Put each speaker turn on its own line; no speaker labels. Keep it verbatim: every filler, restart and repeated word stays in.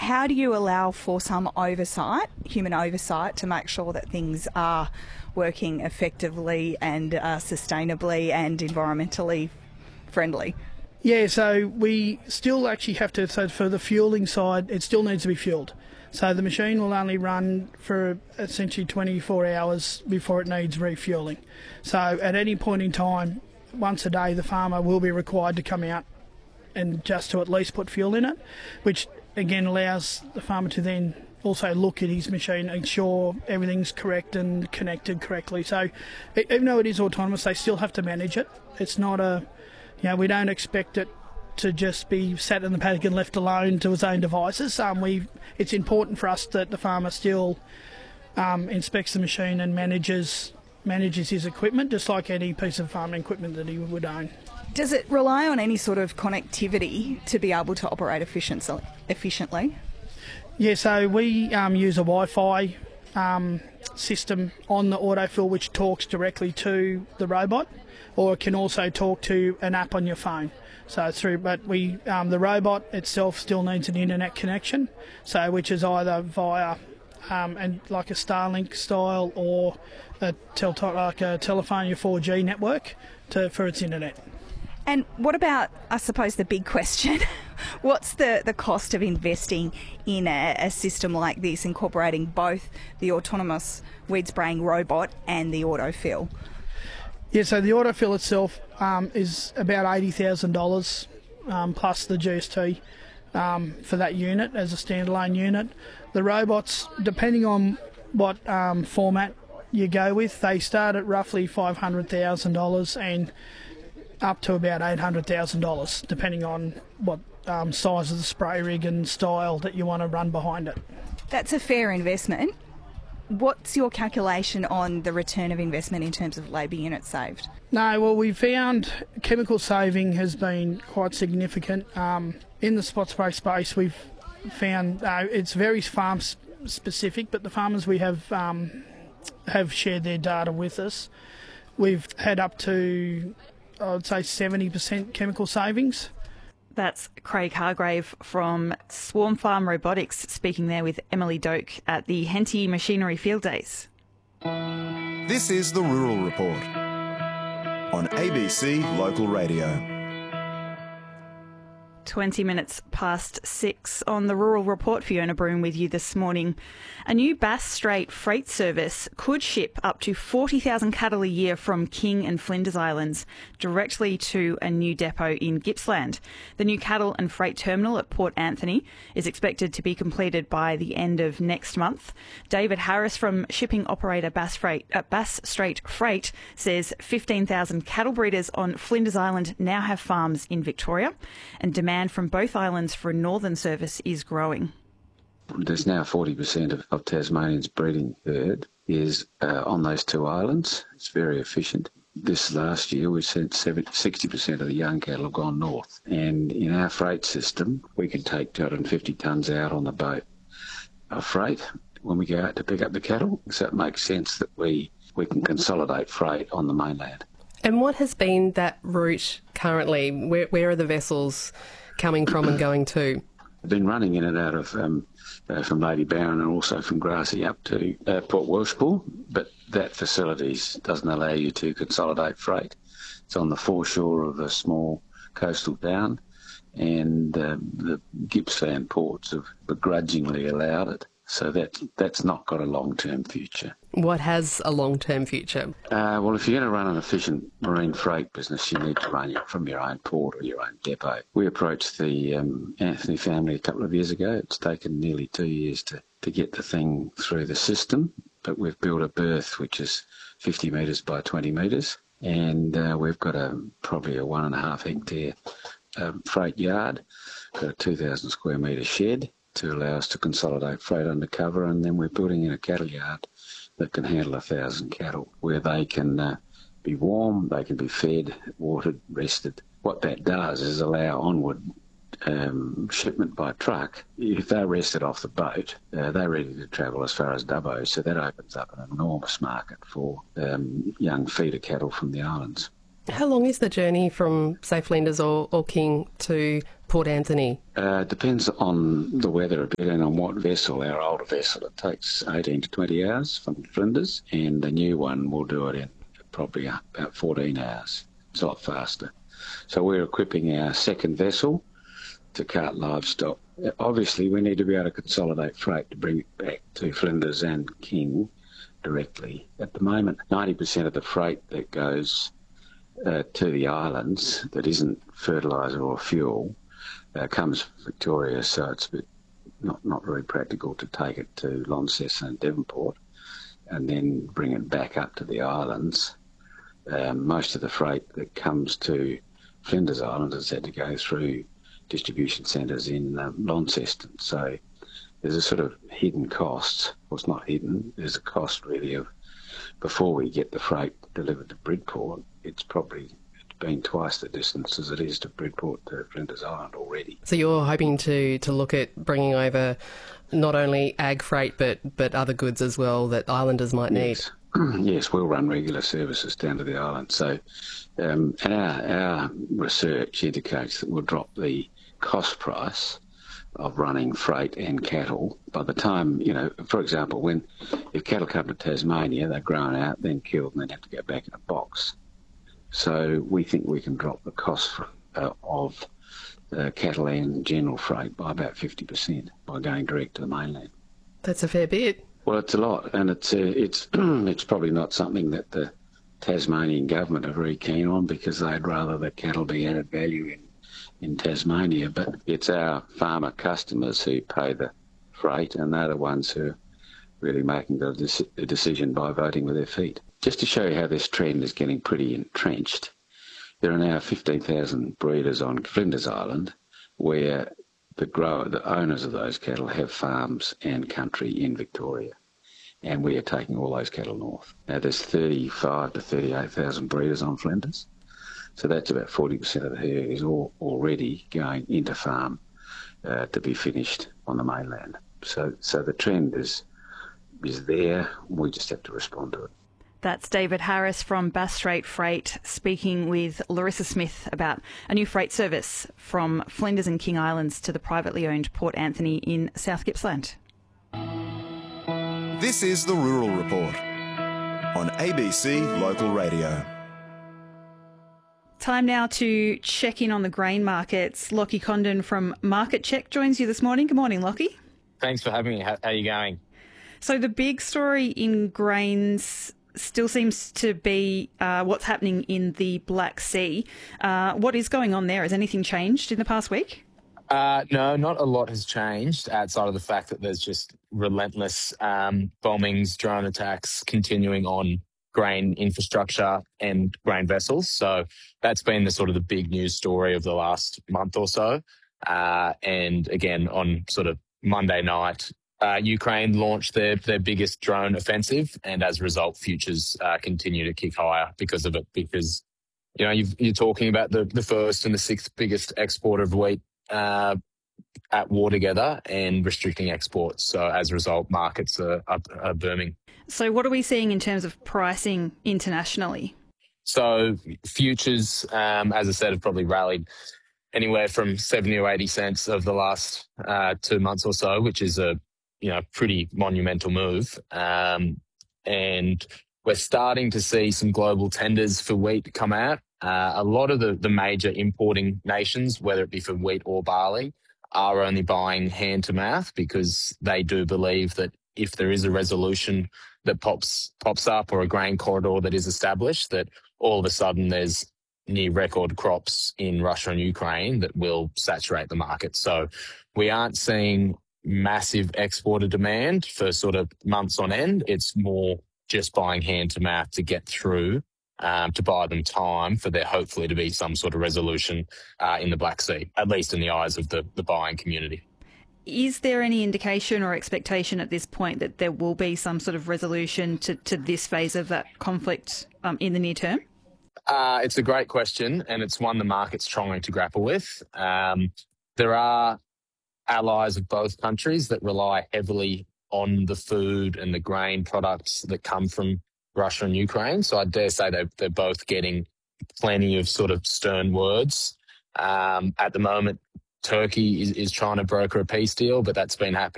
how do you allow for some oversight, human oversight, to make sure that things are working effectively and uh, sustainably and environmentally friendly?
Yeah, so we still actually have to, so for the fuelling side, it still needs to be fuelled. So the machine will only run for essentially twenty-four hours before it needs refuelling. So at any point in time, once a day, the farmer will be required to come out and just to at least put fuel in it, which again allows the farmer to then also look at his machine and ensure everything's correct and connected correctly. So even though it is autonomous, they still have to manage it. It's not a, you know, we don't expect it to just be sat in the paddock and left alone to its own devices. Um, we, it's important for us that the farmer still um, inspects the machine and manages manages his equipment, just like any piece of farming equipment that he would own.
Does it rely on any sort of connectivity to be able to operate efficiently? efficiently?
Yeah, so we um, use a Wi-Fi um, system on the autofill which talks directly to the robot, or it can also talk to an app on your phone. So through, but we um, the robot itself still needs an internet connection, so which is either via um, and like a Starlink style or a tel- like a Telefonia four G network to for its internet.
And what about, I suppose, the big question? What's the, the cost of investing in a, a system like this, incorporating both the autonomous weed spraying robot and the autofill?
Yeah, so the autofill itself um, is about eighty thousand dollars um, plus the G S T um, for that unit as a standalone unit. The robots, depending on what um, format you go with, they start at roughly five hundred thousand dollars and up to about eight hundred thousand dollars, depending on what um, size of the spray rig and style that you want to run behind it.
That's a fair investment. What's your calculation on the return of investment in terms of labour units saved?
No, well, we found chemical saving has been quite significant. Um, in the spot spray space, we've found uh, it's very farm specific, but the farmers we have um, have shared their data with us. We've had up to, I would say, seventy percent chemical savings.
That's Craig Hargrave from Swarm Farm Robotics speaking there with Emily Doak at the Henty Machinery Field Days.
This is the Rural Report on A B C Local Radio.
twenty minutes past six on the Rural Report. Fiona Broom with you this morning. A new Bass Strait freight service could ship up to forty thousand cattle a year from King and Flinders Islands directly to a new depot in Gippsland. The new cattle and freight terminal at Port Anthony is expected to be completed by the end of next month. David Harris from shipping operator Bass, Freight, uh, Bass Strait Freight says fifteen thousand cattle breeders on Flinders Island now have farms in Victoria, and demand from both islands for a northern service is growing.
There's now forty percent of, of Tasmania's breeding herd is uh, on those two islands. It's very efficient. This last year we sent sixty percent of the young cattle have gone north, and in our freight system we can take two hundred fifty tonnes out on the boat of freight when we go out to pick up the cattle, so it makes sense that we, we can consolidate freight on the mainland.
And what has been that route currently? Where, where are the vessels coming from and going to?
I've been running in and out of um, uh, from Lady Barron and also from Grassy up to uh, Port Welshpool, but that facility doesn't allow you to consolidate freight. It's on the foreshore of a small coastal town, and uh, the Gippsland ports have begrudgingly allowed it. So that, that's not got a long-term future.
What has a long-term future?
Uh, well, if you're going to run an efficient marine freight business, you need to run it from your own port or your own depot. We approached the um, Anthony family a couple of years ago. It's taken nearly two years to, to get the thing through the system, but we've built a berth which is fifty metres by twenty metres, and uh, we've got a probably a one and a half hectare um, freight yard, got a two thousand square metre shed to allow us to consolidate freight undercover, and then we're building in a cattle yard that can handle a thousand cattle, where they can uh, be warm, they can be fed, watered, rested. What that does is allow onward um, shipment by truck. If they're rested off the boat, uh, they're ready to travel as far as Dubbo, so that opens up an enormous market for um, young feeder cattle from the islands.
How long is the journey from, say, Flinders or, or King to Port Anthony?
Uh, depends on the weather a bit and on what vessel. Our older vessel, it takes eighteen to twenty hours from Flinders, and the new one will do it in probably about fourteen hours. It's a lot faster. So we're equipping our second vessel to cart livestock. Obviously, we need to be able to consolidate freight to bring it back to Flinders and King directly. At the moment, ninety percent of the freight that goes uh, to the islands that isn't fertiliser or fuel uh, comes from Victoria, so it's a bit not, not very practical to take it to Launceston and Devonport and then bring it back up to the islands. Um, most of the freight that comes to Flinders Island has had to go through distribution centres in um, Launceston. So there's a sort of hidden cost. Well, it's not hidden. There's a cost really of before we get the freight delivered to Bridport, it's probably it's been twice the distance as it is to Bridport to Flinders Island already.
So you're hoping to, to look at bringing over not only ag freight but, but other goods as well that islanders might need?
Yes. Yes, we'll run regular services down to the island. So um, and our, our research indicates that we'll drop the cost price of running freight and cattle by the time, you know, for example, when if cattle come to Tasmania, they're grown out, then killed, and then have to go back in a box. So we think we can drop the cost for, uh, of uh, cattle and general freight by about fifty percent by going direct to the mainland.
That's a fair bit.
Well, it's a lot, and it's uh, it's it's probably not something that the Tasmanian government are very keen on because they'd rather the cattle be added value in, in Tasmania. But it's our farmer customers who pay the freight, and they're the ones who are really making the, dec- the decision by voting with their feet. Just to show you how this trend is getting pretty entrenched, there are now fifteen thousand breeders on Flinders Island where the grower, the owners of those cattle have farms and country in Victoria, and we are taking all those cattle north. Now there's thirty-five to thirty-eight thousand breeders on Flinders, so that's about forty percent of the herd is all already going into farm uh, to be finished on the mainland. So, so the trend is is there. We just have to respond to it.
That's David Harris from Bass Strait Freight speaking with Larissa Smith about a new freight service from Flinders and King Islands to the privately owned Port Anthony in South Gippsland.
This is the Rural Report on A B C Local Radio.
Time now to check in on the grain markets. Lockie Condon from Market Check joins you this morning. Good morning, Lockie.
Thanks for having me. How, how are you going?
So the big story in grains still seems to be uh, what's happening in the Black Sea. Uh, what is going on there? Has anything changed in the past week?
Uh, no, not a lot has changed outside of the fact that there's just relentless um, bombings, drone attacks continuing on grain infrastructure and grain vessels. So that's been the sort of the big news story of the last month or so. Uh, and again, on sort of Monday night, Uh, Ukraine launched their, their biggest drone offensive, and as a result, futures uh, continue to kick higher because of it. Because, you know, you've, you're talking about the, the first and the sixth biggest exporter of wheat uh, at war together and restricting exports. So as a result, markets are, are, are booming.
So what are we seeing in terms of pricing internationally?
So futures, um, as I said, have probably rallied anywhere from seventy or eighty cents over the last uh, two months or so, which is a you know, pretty monumental move. Um, and we're starting to see some global tenders for wheat come out. Uh, a lot of the, the major importing nations, whether it be for wheat or barley, are only buying hand to mouth because they do believe that if there is a resolution that pops pops up or a grain corridor that is established, that all of a sudden there's near record crops in Russia and Ukraine that will saturate the market. So we aren't seeing massive exporter demand for sort of months on end. It's more just buying hand to mouth to get through, um, to buy them time for there hopefully to be some sort of resolution uh, in the Black Sea, at least in the eyes of the, the buying community.
Is there any indication or expectation at this point that there will be some sort of resolution to, to this phase of that conflict um, in the near term?
Uh, it's a great question, and it's one the market's trying to grapple with. Um, there are allies of both countries that rely heavily on the food and the grain products that come from Russia and Ukraine. So I dare say they're, they're both getting plenty of sort of stern words. Um, at the moment, Turkey is, is trying to broker a peace deal, but that's been happening